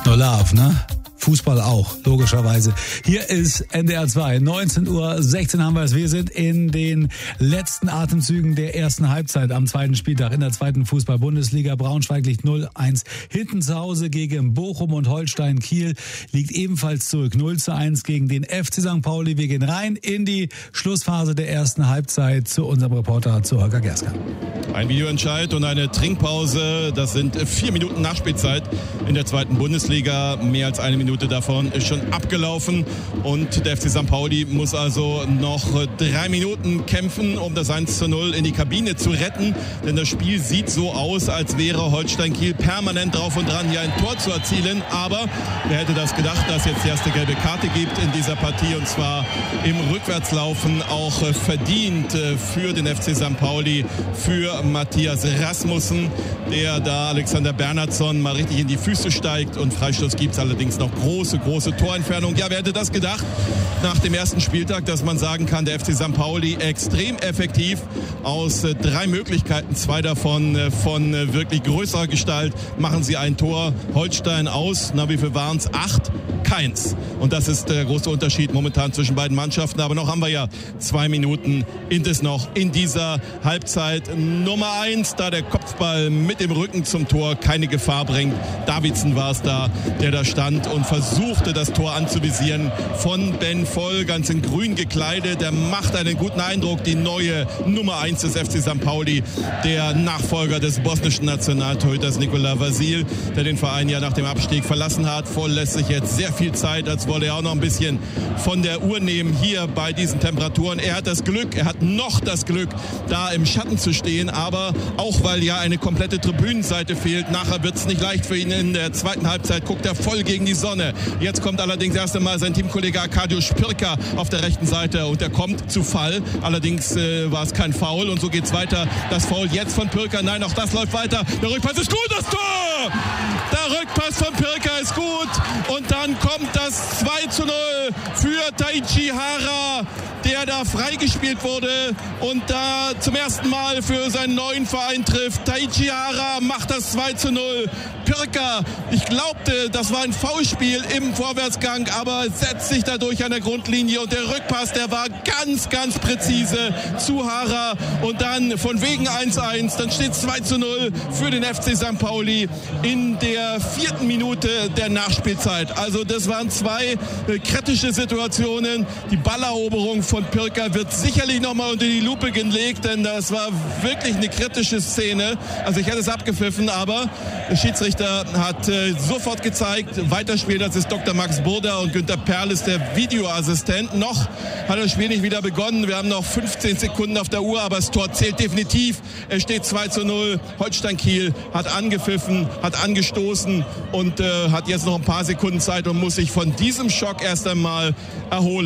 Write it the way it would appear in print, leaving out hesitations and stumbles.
No love, ne? Fußball auch, logischerweise. Hier ist NDR 2, 19:16 Uhr haben wir es. Wir sind in den letzten Atemzügen der ersten Halbzeit am zweiten Spieltag in der zweiten Fußball-Bundesliga. Braunschweig liegt 0-1 hinten zu Hause gegen Bochum und Holstein Kiel liegt ebenfalls zurück 0-1 gegen den FC St. Pauli. Wir gehen rein in die Schlussphase der ersten Halbzeit zu unserem Reporter, zu Holger Gerska. Ein Videoentscheid und eine Trinkpause. Das sind 4 Minuten Nachspielzeit in der zweiten Bundesliga. Mehr als eine Minute davon ist schon abgelaufen und der FC St. Pauli muss also noch 3 Minuten kämpfen, um das 1:0 in die Kabine zu retten, denn das Spiel sieht so aus, als wäre Holstein Kiel permanent drauf und dran, hier ein Tor zu erzielen, aber wer hätte das gedacht, dass jetzt die erste gelbe Karte gibt in dieser Partie, und zwar im Rückwärtslaufen auch verdient für den FC St. Pauli, für Matthias Rasmussen, der da Alexander Bernhardsson mal richtig in die Füße steigt, und Freistoß gibt es allerdings noch große Torentfernung. Ja, wer hätte das gedacht nach dem ersten Spieltag, dass man sagen kann, der FC St. Pauli extrem effektiv aus 3 Möglichkeiten, 2 davon von wirklich größerer Gestalt, machen sie ein Tor. Holstein aus, na wie viel waren es? 8? Keins. Und das ist der große Unterschied momentan zwischen beiden Mannschaften. Aber noch haben wir ja 2 Minuten noch in dieser Halbzeit. Nummer 1, da der Kopfball mit dem Rücken zum Tor keine Gefahr bringt. Davidson war es da, der da stand und versuchte, das Tor anzuvisieren von Ben Voll, ganz in grün gekleidet. Der macht einen guten Eindruck, die neue Nummer 1 des FC St. Pauli, der Nachfolger des bosnischen Nationaltorhüters Nikola Vasil, der den Verein ja nach dem Abstieg verlassen hat. Voll lässt sich jetzt sehr viel Zeit, als wolle er auch noch ein bisschen von der Uhr nehmen hier bei diesen Temperaturen. Er hat noch das Glück, da im Schatten zu stehen, aber auch weil ja eine komplette Tribünenseite fehlt, nachher wird es nicht leicht für ihn. In der zweiten Halbzeit guckt er voll gegen die Sonne. Jetzt kommt allerdings erst einmal sein Teamkollege Arkadiusz Pirka auf der rechten Seite und der kommt zu Fall. Allerdings war es kein Foul und so geht's weiter. Das Foul jetzt von Pirka, nein, auch das läuft weiter. Der Rückpass ist gut, das Tor! Der Rückpass von Pirka ist gut und dann kommt das 2:0 für Taichi Hara, der da freigespielt wurde und da zum ersten Mal für seinen neuen Verein trifft. Taichi Hara macht das 2:0. Pirka, ich glaubte, das war ein Foulspiel im Vorwärtsgang, aber setzt sich dadurch an der Grundlinie und der Rückpass, der war ganz präzise zu Hara und dann von wegen 1:1, dann steht 2:0 für den FC St. Pauli in der 4. Minute der Nachspielzeit. Also das waren 2 kritische Situationen. Die Balleroberung von Pirka wird sicherlich nochmal unter die Lupe gelegt, denn das war wirklich eine kritische Szene. Also ich hätte es abgepfiffen, aber der Schiedsrichter hat sofort gezeigt, weiterspielen, das ist Dr. Max Burda und Günter Perl ist der Videoassistent. Noch hat das Spiel nicht wieder begonnen. Wir haben noch 15 Sekunden auf der Uhr, aber das Tor zählt definitiv. Es steht 2:0. Holstein Kiel hat angepfiffen, hat angestoßen und hat jetzt noch ein paar Sekunden Zeit und muss sich von diesem Schock erst einmal erholen.